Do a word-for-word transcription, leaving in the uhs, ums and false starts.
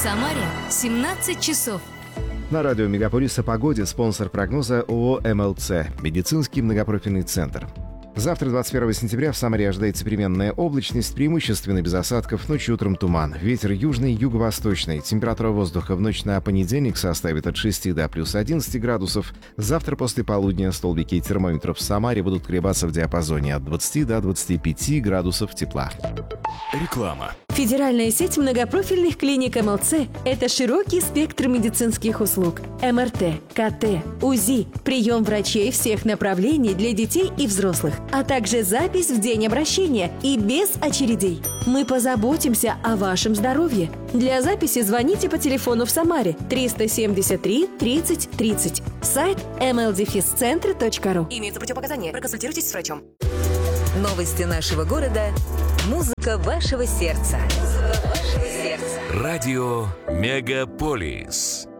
Самаре семнадцать часов. На радио «Мегаполис» о погоде спонсор прогноза ООО «эм эл цэ» – медицинский многопрофильный центр. Завтра, двадцать первого сентября, в Самаре ожидается переменная облачность, преимущественно без осадков, ночью и утром туман. Ветер южный, юго-восточный. Температура воздуха в ночь на понедельник составит от шести до плюс одиннадцати градусов. Завтра после полудня столбики термометров в Самаре будут колебаться в диапазоне от двадцати до двадцати пяти градусов тепла. Реклама. Федеральная сеть многопрофильных клиник эм эл цэ – это широкий спектр медицинских услуг. эм эр тэ, ка тэ, УЗИ, прием врачей всех направлений для детей и взрослых, а также запись в день обращения и без очередей. Мы позаботимся о вашем здоровье. Для записи звоните по телефону в Самаре триста семьдесят три тридцать тридцать. Сайт эм эл дефис центр точка ру. Имеются противопоказания. Проконсультируйтесь с врачом. Новости нашего города. Музыка вашего сердца. Музыка вашего сердца. Радио «Мегаполис».